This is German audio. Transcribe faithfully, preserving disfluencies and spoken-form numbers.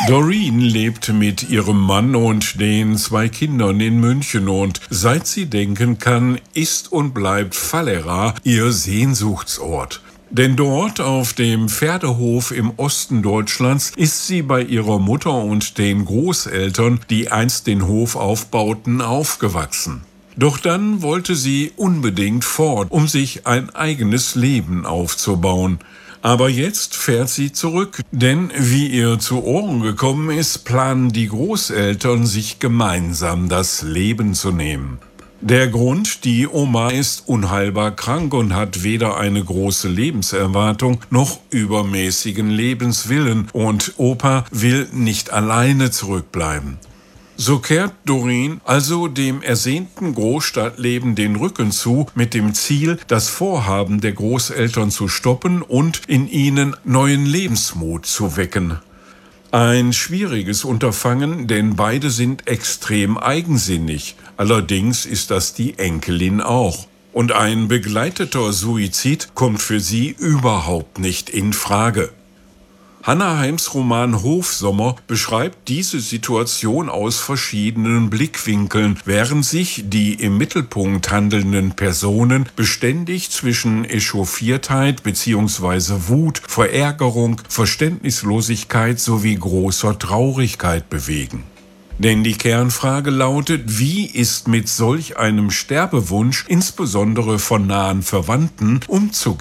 Doreen lebt mit ihrem Mann und den zwei Kindern in München und seit sie denken kann, ist und bleibt Fallera ihr Sehnsuchtsort. Denn dort auf dem Pferdehof im Osten Deutschlands ist sie bei ihrer Mutter und den Großeltern, die einst den Hof aufbauten, aufgewachsen. Doch dann wollte sie unbedingt fort, um sich ein eigenes Leben aufzubauen. Aber jetzt fährt sie zurück, denn wie ihr zu Ohren gekommen ist, planen die Großeltern, sich gemeinsam das Leben zu nehmen. Der Grund: die Oma ist unheilbar krank und hat weder eine große Lebenserwartung noch übermäßigen Lebenswillen und Opa will nicht alleine zurückbleiben. So kehrt Doreen also dem ersehnten Großstadtleben den Rücken zu, mit dem Ziel, das Vorhaben der Großeltern zu stoppen und in ihnen neuen Lebensmut zu wecken. Ein schwieriges Unterfangen, denn beide sind extrem eigensinnig. Allerdings ist das die Enkelin auch. Und ein begleiteter Suizid kommt für sie überhaupt nicht in Frage. Hannah Heims Roman Hofsommer beschreibt diese Situation aus verschiedenen Blickwinkeln, während sich die im Mittelpunkt handelnden Personen beständig zwischen Echauffiertheit bzw. Wut, Verärgerung, Verständnislosigkeit sowie großer Traurigkeit bewegen. Denn die Kernfrage lautet: Wie ist mit solch einem Sterbewunsch, insbesondere von nahen Verwandten, umzugehen?